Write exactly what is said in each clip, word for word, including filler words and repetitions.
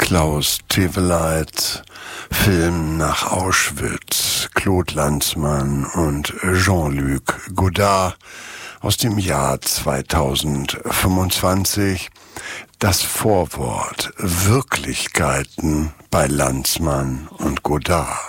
Klaus Teweleit, Film nach Auschwitz, Claude Lanzmann und Jean-Luc Godard aus dem Jahr zweitausendfünfundzwanzig. Das Vorwort: Wirklichkeiten bei Lanzmann und Godard.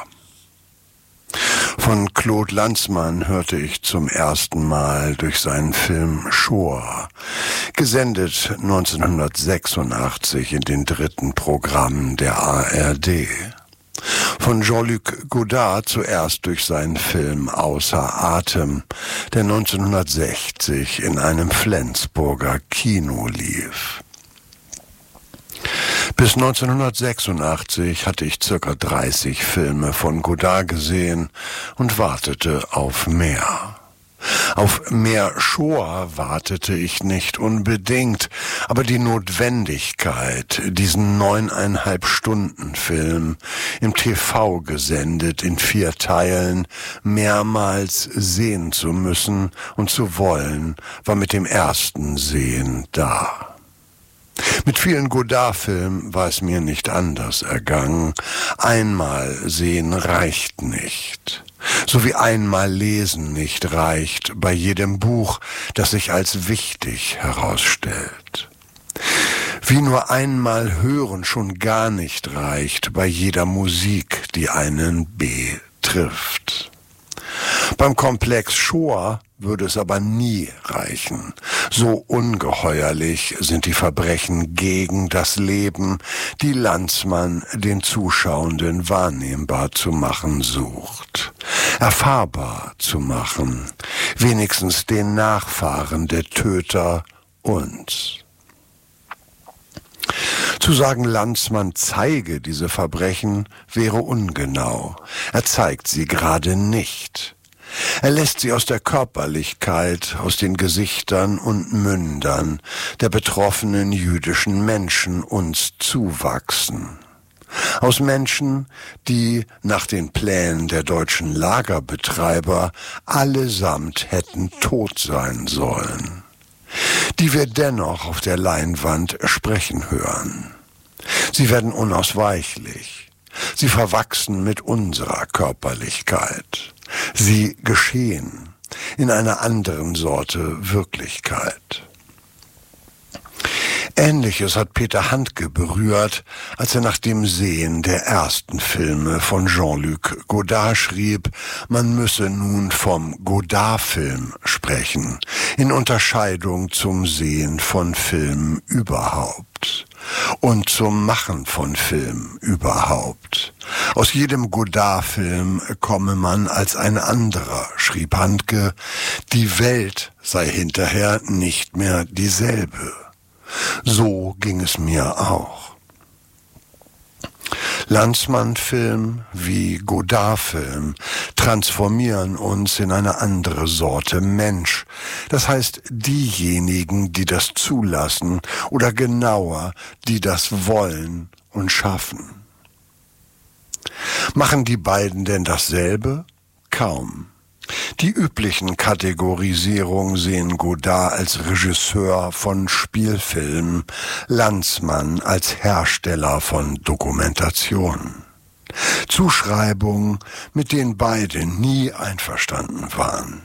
Von Claude Lanzmann hörte ich zum ersten Mal durch seinen Film Shoah, gesendet neunzehnhundertsechsundachtzig in den dritten Programmen der A R D. Von Jean-Luc Godard zuerst durch seinen Film Außer Atem, der neunzehnhundertsechzig in einem Flensburger Kino lief. Bis neunzehnhundertsechsundachtzig hatte ich circa dreißig Filme von Godard gesehen und wartete auf mehr. Auf mehr Shoah wartete ich nicht unbedingt, aber die Notwendigkeit, diesen neuneinhalb Stunden Film im T V gesendet in vier Teilen mehrmals sehen zu müssen und zu wollen, war mit dem ersten Sehen da. Mit vielen Godard-Filmen war es mir nicht anders ergangen. Einmal sehen reicht nicht. So wie einmal lesen nicht reicht bei jedem Buch, das sich als wichtig herausstellt. Wie nur einmal hören schon gar nicht reicht bei jeder Musik, die einen betrifft. Beim Komplex Shoah würde es aber nie reichen. So ungeheuerlich sind die Verbrechen gegen das Leben, die Lanzmann den Zuschauenden wahrnehmbar zu machen sucht, erfahrbar zu machen, wenigstens den Nachfahren der Töter uns. Zu sagen, Lanzmann zeige diese Verbrechen, wäre ungenau. Er zeigt sie gerade nicht. Er lässt sie aus der Körperlichkeit, aus den Gesichtern und Mündern der betroffenen jüdischen Menschen uns zuwachsen. Aus Menschen, die nach den Plänen der deutschen Lagerbetreiber allesamt hätten tot sein sollen, die wir dennoch auf der Leinwand sprechen hören. Sie werden unausweichlich. Sie verwachsen mit unserer Körperlichkeit. Sie geschehen in einer anderen Sorte Wirklichkeit. Ähnliches hat Peter Handke berührt, als er nach dem Sehen der ersten Filme von Jean-Luc Godard schrieb, man müsse nun vom Godard-Film sprechen, in Unterscheidung zum Sehen von Filmen überhaupt und zum Machen von Film überhaupt. Aus jedem Godard-Film komme man als ein anderer, schrieb Handke, die Welt sei hinterher nicht mehr dieselbe. So ging es mir auch. Lanzmann-Film wie Godard-Film transformieren uns in eine andere Sorte Mensch. Das heißt, diejenigen, die das zulassen oder genauer, die das wollen und schaffen. Machen die beiden denn dasselbe? Kaum. Die üblichen Kategorisierungen sehen Godard als Regisseur von Spielfilmen, Lanzmann als Hersteller von Dokumentation. Zuschreibungen, mit denen beide nie einverstanden waren.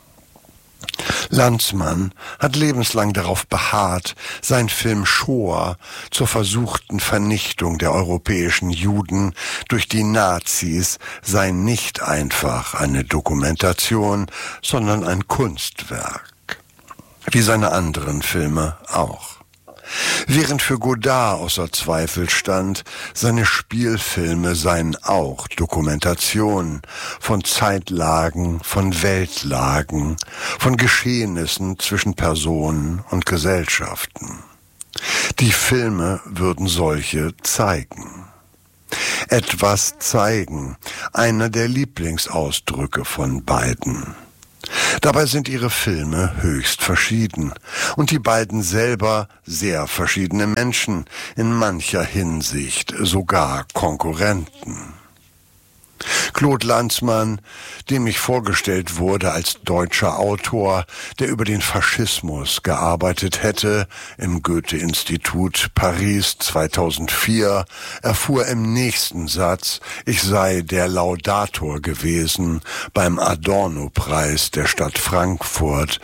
Lanzmann hat lebenslang darauf beharrt, sein Film Shoah zur versuchten Vernichtung der europäischen Juden durch die Nazis sei nicht einfach eine Dokumentation, sondern ein Kunstwerk. Wie seine anderen Filme auch. Während für Godard außer Zweifel stand, seine Spielfilme seien auch Dokumentationen von Zeitlagen, von Weltlagen, von Geschehnissen zwischen Personen und Gesellschaften. Die Filme würden solche zeigen. Etwas zeigen, einer der Lieblingsausdrücke von beiden. Dabei sind ihre Filme höchst verschieden und die beiden selber sehr verschiedene Menschen, in mancher Hinsicht sogar Konkurrenten. Claude Lanzmann, dem ich vorgestellt wurde als deutscher Autor, der über den Faschismus gearbeitet hätte, im Goethe-Institut Paris zweitausendvier, erfuhr im nächsten Satz, ich sei der Laudator gewesen beim Adorno-Preis der Stadt Frankfurt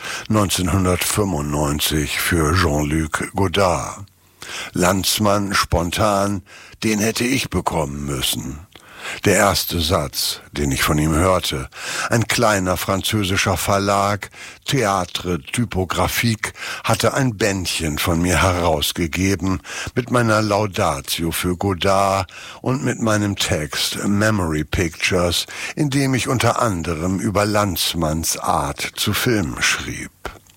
neunzehnhundertfünfundneunzig für Jean-Luc Godard. Lanzmann spontan, den hätte ich bekommen müssen. Der erste Satz, den ich von ihm hörte, ein kleiner französischer Verlag, Théâtre Typographique, hatte ein Bändchen von mir herausgegeben mit meiner Laudatio für Godard und mit meinem Text Memory Pictures, in dem ich unter anderem über Lanzmanns Art zu filmen schrieb.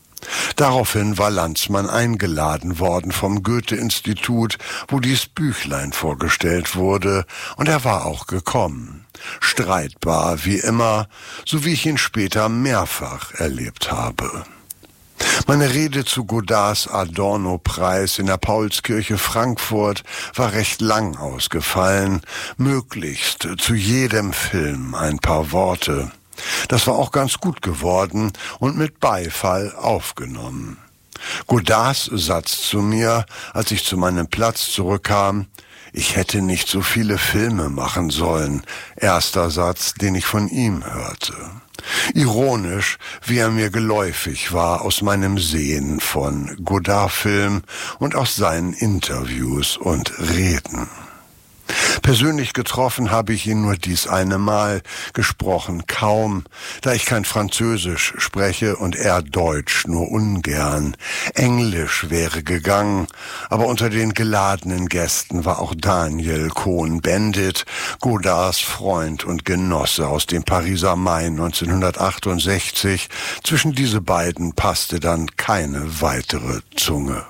Daraufhin war Lanzmann eingeladen worden vom Goethe-Institut, wo dies Büchlein vorgestellt wurde, und er war auch gekommen. Streitbar wie immer, so wie ich ihn später mehrfach erlebt habe. Meine Rede zu Godards Adorno-Preis in der Paulskirche Frankfurt war recht lang ausgefallen, möglichst zu jedem Film ein paar Worte. Das war auch ganz gut geworden und mit Beifall aufgenommen. Godards Satz zu mir, als ich zu meinem Platz zurückkam, ich hätte nicht so viele Filme machen sollen, erster Satz, den ich von ihm hörte. Ironisch, wie er mir geläufig war aus meinem Sehen von Godard-Film und aus seinen Interviews und Reden. Persönlich getroffen habe ich ihn nur dies eine Mal, gesprochen kaum, da ich kein Französisch spreche und er Deutsch nur ungern. Englisch wäre gegangen, aber unter den geladenen Gästen war auch Daniel Cohn-Bendit, Godards Freund und Genosse aus dem Pariser Mai neunzehnhundertachtundsechzig. Zwischen diese beiden passte dann keine weitere Zunge.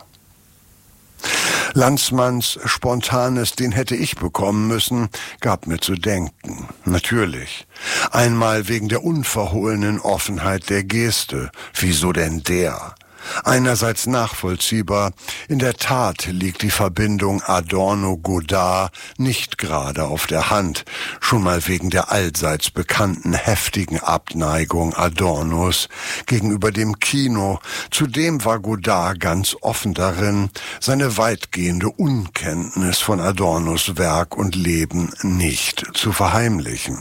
Lanzmanns spontanes, den hätte ich bekommen müssen, gab mir zu denken. Natürlich. Einmal wegen der unverhohlenen Offenheit der Geste. Wieso denn der? Einerseits nachvollziehbar, in der Tat liegt die Verbindung Adorno-Godard nicht gerade auf der Hand, schon mal wegen der allseits bekannten heftigen Abneigung Adornos gegenüber dem Kino. Zudem war Godard ganz offen darin, seine weitgehende Unkenntnis von Adornos Werk und Leben nicht zu verheimlichen.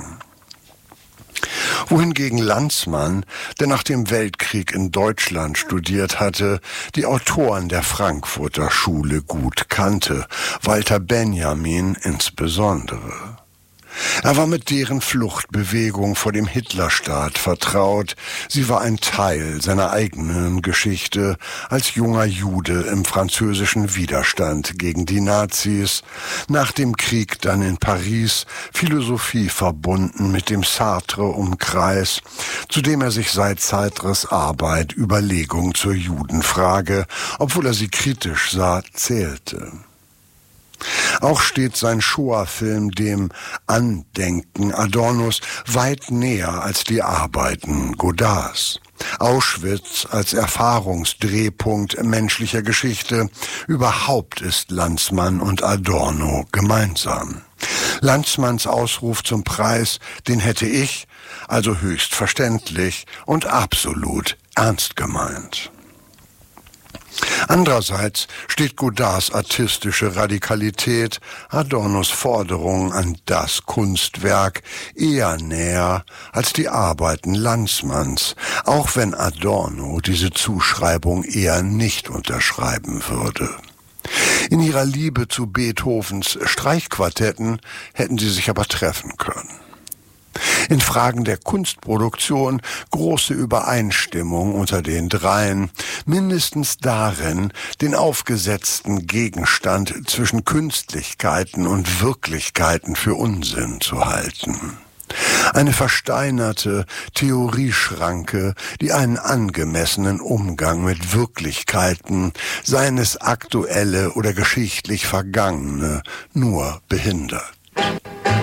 Wohingegen Lanzmann, der nach dem Weltkrieg in Deutschland studiert hatte, die Autoren der Frankfurter Schule gut kannte, Walter Benjamin insbesondere. Er war mit deren Fluchtbewegung vor dem Hitlerstaat vertraut. Sie war ein Teil seiner eigenen Geschichte als junger Jude im französischen Widerstand gegen die Nazis. Nach dem Krieg dann in Paris, Philosophie verbunden mit dem Sartre-Umkreis, zu dem er sich seit Sartres Arbeit Überlegung zur Judenfrage, obwohl er sie kritisch sah, zählte. Auch steht sein Shoah-Film dem Andenken Adornos weit näher als die Arbeiten Godards. Auschwitz als Erfahrungsdrehpunkt menschlicher Geschichte, überhaupt ist Lanzmann und Adorno gemeinsam. Lanzmanns Ausruf zum Preis, den hätte ich, also höchst verständlich und absolut ernst gemeint. Andererseits steht Godards artistische Radikalität, Adornos Forderung an das Kunstwerk eher näher als die Arbeiten Lanzmanns, auch wenn Adorno diese Zuschreibung eher nicht unterschreiben würde. In ihrer Liebe zu Beethovens Streichquartetten hätten sie sich aber treffen können. In Fragen der Kunstproduktion große Übereinstimmung unter den dreien, mindestens darin, den aufgesetzten Gegenstand zwischen Künstlichkeiten und Wirklichkeiten für Unsinn zu halten. Eine versteinerte Theorieschranke, die einen angemessenen Umgang mit Wirklichkeiten, seien es aktuelle oder geschichtlich Vergangene, nur behindert.